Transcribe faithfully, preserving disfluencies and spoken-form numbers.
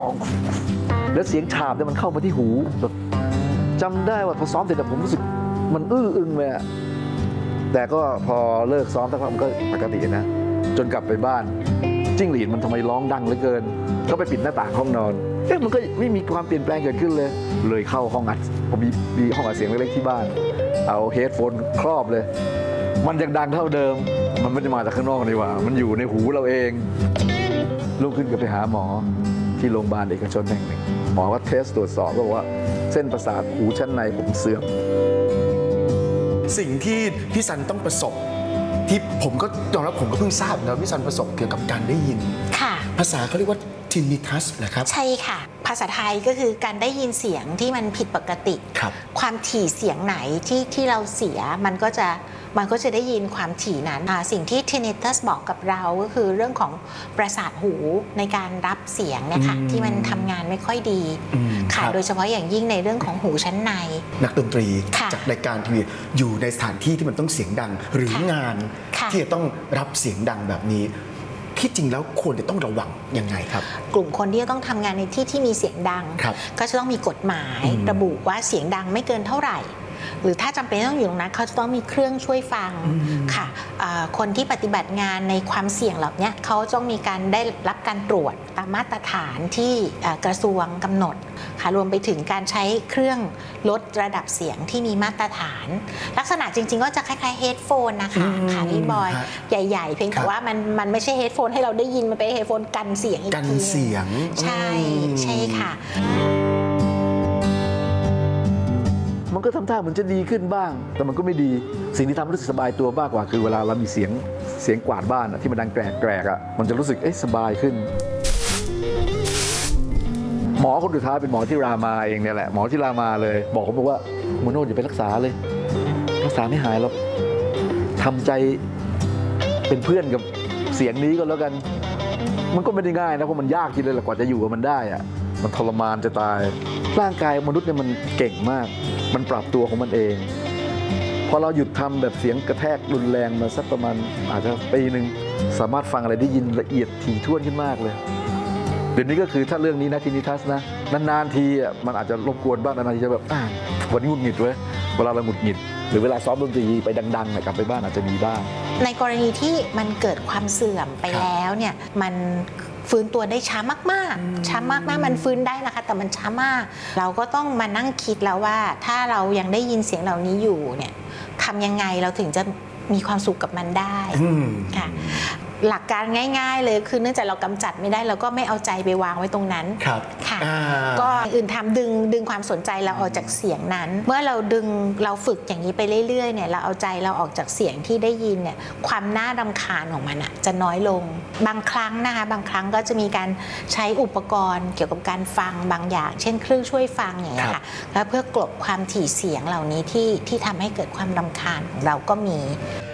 แล้วเสียงฉาบเนี่ยมันเข้ามาที่หูแบบจำได้ว่าพอซ้อมเสร็จแต่ผมรู้สึกมันอื้ออึงเลยอะแต่ก็พอเลิกซ้อมสักพักมันก็ปกตินะจนกลับไปบ้านจิ้งหรีดมันทำไมร้องดังเหลือเกินก็ไปปิดหน้าต่างห้องนอนเอ๊ะมันก็ไม่มีความเปลี่ยนแปลงเกิดขึ้นเลยเลยเข้าห้องอัดผมมีมีห้องอัดเสียงเล็กๆที่บ้านเอาเฮดโฟนครอบเลยมันยังดังเท่าเดิมมันไม่ได้มาจากข้างนอกนี่หว่ามันอยู่ในหูเราเองลุกขึ้นก็ไปหาหมอที่โรงพยาบาลเอกชนแห่งหนึ่งหมอก็เทสตรวจสอบก็บอกว่าเส้นประสาทหูชั้นในผมเสื่อมสิ่งที่พี่ซันต้องประสบที่ผมก็ยอมรับผมก็เพิ่งทราบนะพี่ซันประสบเกี่ยวกับการได้ยินค่ะภาษาเขาเรียกว่าทินนิทัสนะครับใช่ค่ะภาษาไทยก็คือการได้ยินเสียงที่มันผิดปกติครับความถี่เสียงไหนที่ที่เราเสียมันก็จะมันก็จะได้ยินความถี่นั้นสิ่งที่ tinnitus บอกกับเราก็คือเรื่องของประสาทหูในการรับเสียงเนี่ยค่ะที่มันทำงานไม่ค่อยดีค่ะโดยเฉพาะอย่างยิ่งในเรื่องของหูชั้นในนักดนตรีจากรายการทีวีอยู่ในสถานที่ที่มันต้องเสียงดังหรืองานที่จะต้องรับเสียงดังแบบนี้ที่จริงแล้วควรจะต้องระวังยังไงครับกลุ่มคนที่จะต้องทำงานในที่ที่มีเสียงดังก็จะต้องมีกฎหมายระบุว่าเสียงดังไม่เกินเท่าไหร่หรือถ้าจำเป็นต้องอยู่ตรงนั้นเขาจะต้องมีเครื่องช่วยฟังค่ะคนที่ปฏิบัติงานในความเสี่ยงเหล่านี้เขาต้องมีการได้รับการตรวจตามมาตรฐานที่กระทรวงกำหนดค่ะรวมไปถึงการใช้เครื่องลดระดับเสียงที่มีมาตรฐานลักษณะจริงๆก็จะคล้ายๆเฮดโฟนนะคะค่ะพี่บอยใหญ่ๆเพียงแต่ว่ามันมันไม่ใช่เฮดโฟนให้เราได้ยินมันเป็นเฮดโฟนกันเสียงอีกทีกันเสียงใช่ใช่ค่ะมันก็ทำท่าเหมือนจะดีขึ้นบ้างแต่มันก็ไม่ดีสิ่งที่ทำให้รู้สึกสบายตัวมากกว่าคือเวลาเรามีเสียงเสียงกวาดบ้านที่มันดังแกรกแกรกอ่ะมันจะรู้สึกเอ๊ะสบายขึ้นหมอคนสุดท้ายเป็นหมอที่รามาเองเนี่ยแหละหมอที่รามาเลยบอกผมบอกว่าโมโนอย่าไปรักษาเลยรักษาไม่หายหรอกทำใจเป็นเพื่อนกับเสียงนี้ก็แล้วกันมันก็ไม่ได้ง่ายนะเพราะมันยากจริงเลยแหละกว่าจะอยู่กับมันได้อะมันทรมานจะตายร่างกายมนุษย์เนี่ยมันเก่งมากมันปรับตัวของมันเองพอเราหยุดทำแบบเสียงกระแทกรุนแรงมาสักประมาณอาจจะปีหนึ่งสามารถฟังอะไรได้ยินละเอียดถี่ถ้วนขึ้นมากเลยเดี๋ยวนี้ก็คือถ้าเรื่องนี้นะทินิทัสนะนานๆทีอ่ะมันอาจจะรบกวนบ้างนานๆทีจะแบบวันนี้หงุดหงิดเว้ยเวลาเราหงุดหงิดหรือเวลาซ้อมดนตรีไปดังๆกลับไปบ้านอาจจะมีบ้างในกรณีที่มันเกิดความเสื่อมไปแล้วเนี่ยมันฟื้นตัวได้ช้ามากๆช้ามากๆมันฟื้นได้นะคะแต่มันช้ามากเราก็ต้องมานั่งคิดแล้วว่าถ้าเรายังได้ยินเสียงเหล่านี้อยู่เนี่ยทำยังไงเราถึงจะมีความสุขกับมันได้ค่ะหลักการง่ายๆเลยคือเนื่องจากเรากำจัดไม่ได้เราก็ไม่เอาใจไปวางไว้ตรงนั้นค่ะก็อื่นทำดึงดึงความสนใจเราออกจากเสียงนั้นเมื่อเราดึงเราฝึกอย่างนี้ไปเรื่อยๆเนี่ยเราเอาใจเราออกจากเสียงที่ได้ยินเนี่ยความน่ารำคาญของมันอะจะน้อยลงบางครั้งนะคะบางครั้งก็จะมีการใช้อุปกรณ์เกี่ยวกับการฟังบางอย่างเช่นเครื่องช่วยฟังอย่างเงี้ยค่ะแล้วเพื่อกลบความถี่เสียงเหล่านี้ที่ที่ทำให้เกิดความรำคาญของเราก็มี